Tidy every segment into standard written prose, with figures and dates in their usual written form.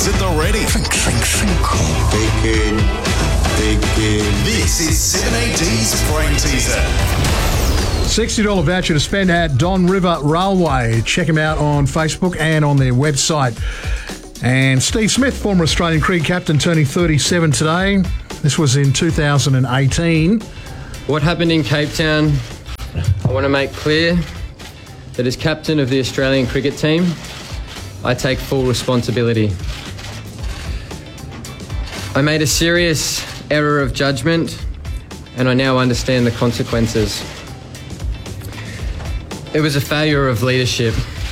at the ready. Thinking. This is 7AD's Brain Teaser. $60 voucher to spend at Don River Railway. Check them out on Facebook and on their website. And Steve Smith, former Australian cricket captain, turning 37 today. This was in 2018. What happened in Cape Town, I want to make clear that as captain of the Australian cricket team, I take full responsibility. I made a serious error of judgment, and I now understand the consequences. It was a failure of leadership,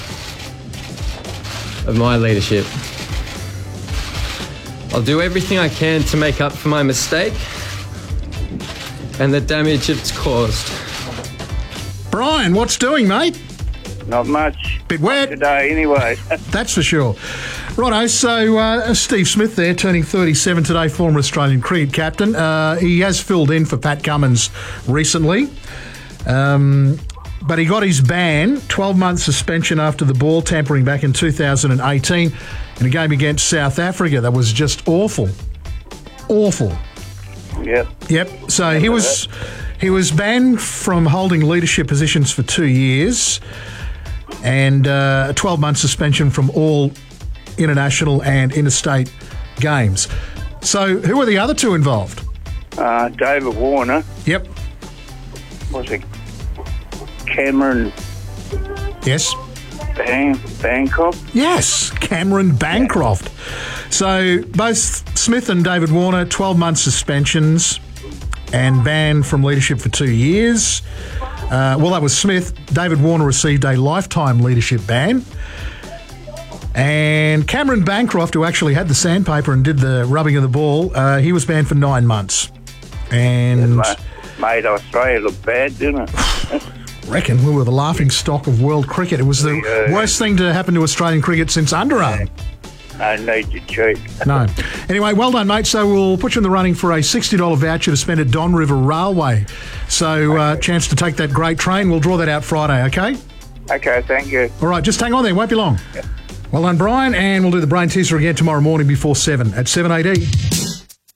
of my leadership. I'll do everything I can to make up for my mistake and the damage it's caused. Brian, what's doing, mate? Not much. Bit wet. Today, anyway. That's for sure. Righto, so Steve Smith there, turning 37 today, former Australian cricket captain. He has filled in for Pat Cummins recently. But he got his ban, 12-month suspension after the ball tampering back in 2018 in a game against South Africa. That was just awful. Awful. Yep. So he was banned from holding leadership positions for 2 years and a 12-month suspension from all international and interstate games. So who were the other two involved? David Warner. Yep. Was it Cameron? Yes. Bancroft? Yes, Cameron Bancroft. So both Smith and David Warner, 12-month suspensions and banned from leadership for 2 years. Well, that was Smith. David Warner received a lifetime leadership ban. And Cameron Bancroft, who actually had the sandpaper and did the rubbing of the ball, he was banned for 9 months. And made Australia look bad, didn't it? Reckon we were the laughing stock of world cricket. It was the worst thing to happen to Australian cricket since underarm. No need to cheat. No. Anyway, well done, mate. So we'll put you in the running for a $60 voucher to spend at Don River Railway. So chance to take that great train. We'll draw that out Friday, okay? Okay, thank you. All right, just hang on there. Won't be long. Well done, Brian. And we'll do the Brain Teaser again tomorrow morning before 7 at 7AD.